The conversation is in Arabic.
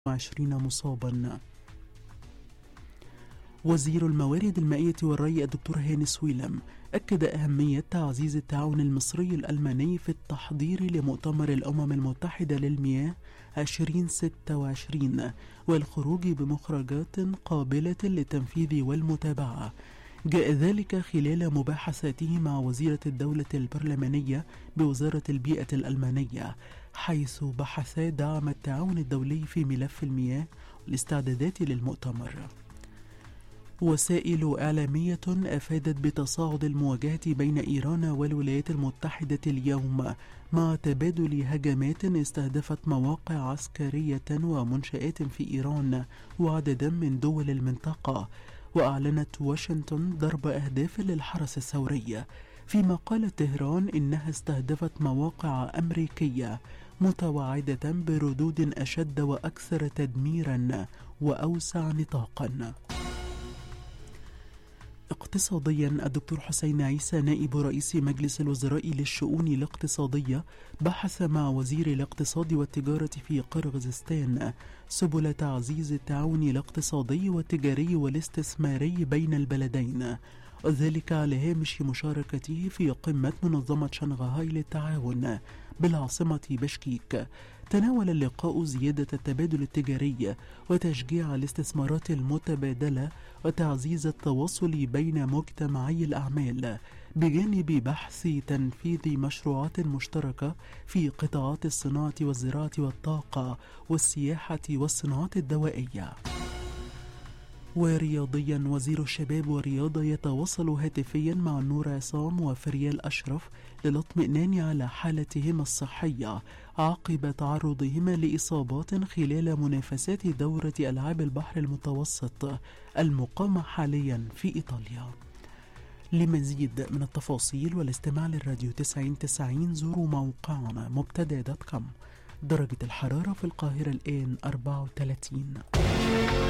20 مصابا. وزير الموارد المائية والري الدكتور هاني سويلم أكد أهمية تعزيز التعاون المصري الألماني في التحضير لمؤتمر الأمم المتحدة للمياه 2026 والخروج بمخرجات قابلة للتنفيذ والمتابعة. جاء ذلك خلال مباحثاته مع وزيرة الدولة البرلمانية بوزارة البيئة الألمانية، حيث بحثا دعم التعاون الدولي في ملف المياه والاستعدادات للمؤتمر. وسائل إعلامية أفادت بتصاعد المواجهة بين إيران والولايات المتحدة اليوم مع تبادل هجمات استهدفت مواقع عسكرية ومنشآت في إيران وعددا من دول المنطقة. وأعلنت واشنطن ضرب أهداف للحرس الثوري، فيما قالت طهران إنها استهدفت مواقع أمريكية، متوعدة بردود أشد وأكثر تدميرا وأوسع نطاقا. اقتصاديا، الدكتور حسين عيسى نائب رئيس مجلس الوزراء للشؤون الاقتصادية بحث مع وزير الاقتصاد والتجارة في قرغيزستان سبل تعزيز التعاون الاقتصادي والتجاري والاستثماري بين البلدين، وذلك على هامش مشاركته في قمة منظمة شنغهاي للتعاون بالعاصمة بشكيك. تناول اللقاء زيادة التبادل التجاري وتشجيع الاستثمارات المتبادلة وتعزيز التواصل بين مجتمعي الأعمال، بجانب بحث تنفيذ مشروعات مشتركة في قطاعات الصناعة والزراعة والطاقة والسياحة والصناعات الدوائية. ورياضيا، وزير الشباب والرياضة يتواصل هاتفيا مع نور عصام وفريال أشرف للاطمئنان على حالتهما الصحية عقب تعرضهما لإصابات خلال منافسات دورة ألعاب البحر المتوسط المقامة حاليا في إيطاليا. لمزيد من التفاصيل والاستماع للراديو 90 زوروا موقعنا مبتدأ.com. درجة الحرارة في القاهرة الآن 34.